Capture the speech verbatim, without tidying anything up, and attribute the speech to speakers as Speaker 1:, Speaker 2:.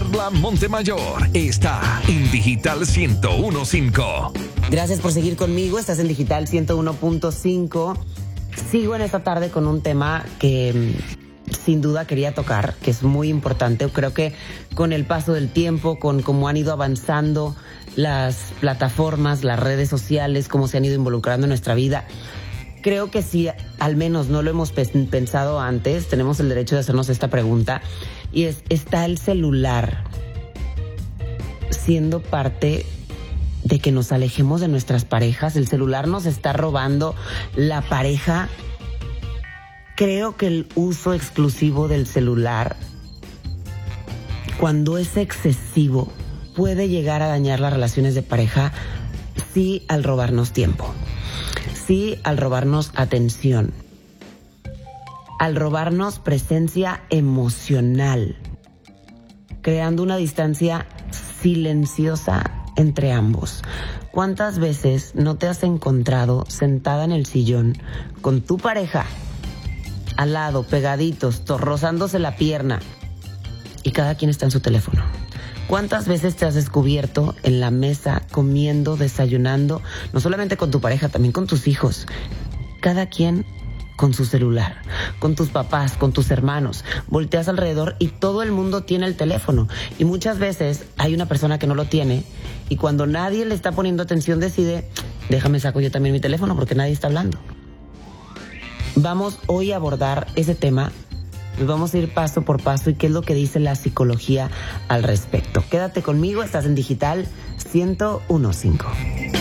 Speaker 1: Carla Montemayor está en Digital ciento uno punto cinco.
Speaker 2: Gracias por seguir conmigo. Estás en Digital ciento uno punto cinco. Sigo en esta tarde con un tema que sin duda quería tocar, que es muy importante. Creo que con el paso del tiempo, con cómo han ido avanzando las plataformas, las redes sociales, cómo se han ido involucrando en nuestra vida, creo que si al menos no lo hemos pensado antes, tenemos el derecho de hacernos esta pregunta, y es, ¿está el celular siendo parte de que nos alejemos de nuestras parejas? ¿El celular nos está robando la pareja? Creo que el uso exclusivo del celular, cuando es excesivo, puede llegar a dañar las relaciones de pareja, sí, al robarnos tiempo, sí, al robarnos atención, al robarnos presencia emocional, creando una distancia silenciosa entre ambos. ¿Cuántas veces no te has encontrado sentada en el sillón con tu pareja, al lado, pegaditos, rozándose la pierna, y cada quien está en su teléfono? ¿Cuántas veces te has descubierto en la mesa, comiendo, desayunando, no solamente con tu pareja, también con tus hijos, cada quien con su celular, con tus papás, con tus hermanos? Volteas alrededor y todo el mundo tiene el teléfono, y muchas veces hay una persona que no lo tiene, y cuando nadie le está poniendo atención decide, déjame saco yo también mi teléfono porque nadie está hablando. Vamos hoy a abordar ese tema. Nos vamos a ir paso por paso y qué es lo que dice la psicología al respecto. Quédate conmigo, estás en Digital ciento uno punto cinco.